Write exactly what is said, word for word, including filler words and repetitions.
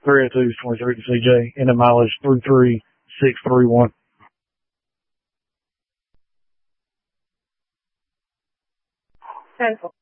three oh two is twenty-three to C J, and the mileage three three six three one. ten four.